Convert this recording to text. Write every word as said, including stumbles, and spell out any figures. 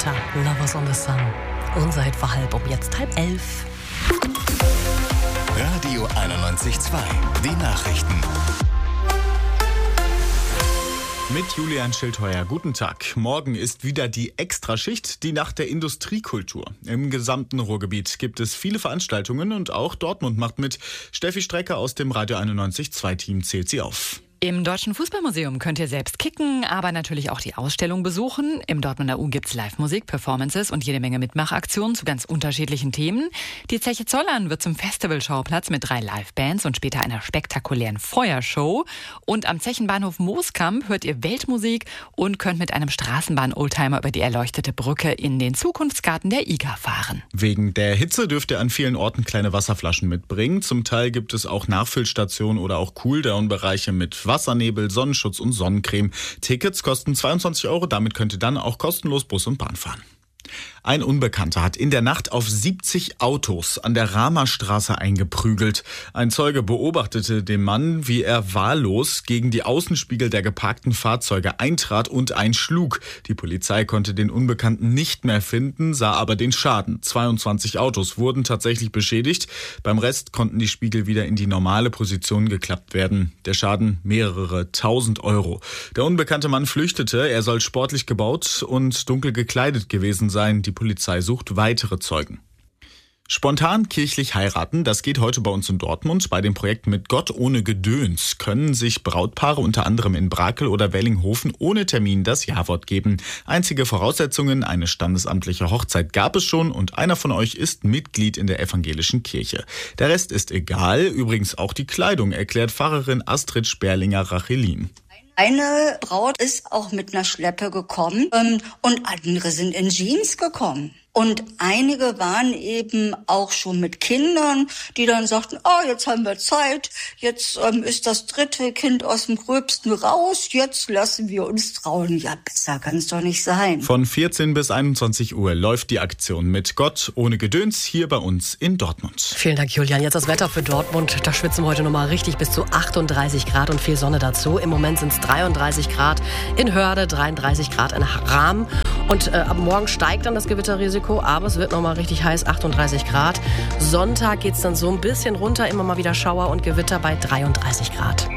Natascha, Lovers on the Sun. Unser Hit war halb um, jetzt halb elf. Radio einundneunzig Komma zwei, die Nachrichten. Mit Julian Schildheuer, guten Tag. Morgen ist wieder die Extraschicht, die Nacht der Industriekultur. Im gesamten Ruhrgebiet gibt es viele Veranstaltungen und auch Dortmund macht mit. Steffi Strecker aus dem Radio einundneunzig Komma zwei Team zählt sie auf. Im Deutschen Fußballmuseum könnt ihr selbst kicken, aber natürlich auch die Ausstellung besuchen. Im Dortmunder U gibt's Live-Musik, Performances und jede Menge Mitmachaktionen zu ganz unterschiedlichen Themen. Die Zeche Zollern wird zum Festivalschauplatz mit drei Live-Bands und später einer spektakulären Feuershow. Und am Zechenbahnhof Mooskamp hört ihr Weltmusik und könnt mit einem Straßenbahn-Oldtimer über die erleuchtete Brücke in den Zukunftsgarten der I G A fahren. Wegen der Hitze dürft ihr an vielen Orten kleine Wasserflaschen mitbringen. Zum Teil gibt es auch Nachfüllstationen oder auch Cooldown-Bereiche mit Wassernebel, Sonnenschutz und Sonnencreme. Tickets kosten zweiundzwanzig Euro, damit könnt ihr dann auch kostenlos Bus und Bahn fahren. Ein Unbekannter hat in der Nacht auf siebzig Autos an der Rahmerstraße eingeprügelt. Ein Zeuge beobachtete den Mann, wie er wahllos gegen die Außenspiegel der geparkten Fahrzeuge eintrat und einschlug. Die Polizei konnte den Unbekannten nicht mehr finden, sah aber den Schaden. zweiundzwanzig Autos wurden tatsächlich beschädigt. Beim Rest konnten die Spiegel wieder in die normale Position geklappt werden. Der Schaden mehrere tausend Euro. Der unbekannte Mann flüchtete. Er soll sportlich gebaut und dunkel gekleidet gewesen sein. Die Polizei sucht weitere Zeugen. Spontan kirchlich heiraten, das geht heute bei uns in Dortmund. Bei dem Projekt Mit Gott ohne Gedöns können sich Brautpaare unter anderem in Brakel oder Wellinghofen ohne Termin das Ja-Wort geben. Einzige Voraussetzungen, eine standesamtliche Hochzeit gab es schon und einer von euch ist Mitglied in der evangelischen Kirche. Der Rest ist egal, übrigens auch die Kleidung, erklärt Pfarrerin Astrid Sperlinger-Rachelin. Eine Braut ist auch mit einer Schleppe gekommen ähm, und andere sind in Jeans gekommen. Und einige waren eben auch schon mit Kindern, die dann sagten, oh, jetzt haben wir Zeit, jetzt ähm, ist das dritte Kind aus dem Gröbsten raus, jetzt lassen wir uns trauen. Ja, besser kann es doch nicht sein. Von vierzehn bis einundzwanzig Uhr läuft die Aktion Mit Gott ohne Gedöns hier bei uns in Dortmund. Vielen Dank, Julian. Jetzt das Wetter für Dortmund. Da schwitzen wir heute nochmal richtig bis zu achtunddreißig Grad und viel Sonne dazu. Im Moment sind es dreiunddreißig Grad in Hörde, dreiunddreißig Grad in Rahm. Und äh, ab morgen steigt dann das Gewitterrisiko, aber es wird nochmal richtig heiß, achtunddreißig Grad. Sonntag geht es dann so ein bisschen runter, immer mal wieder Schauer und Gewitter bei dreiunddreißig Grad.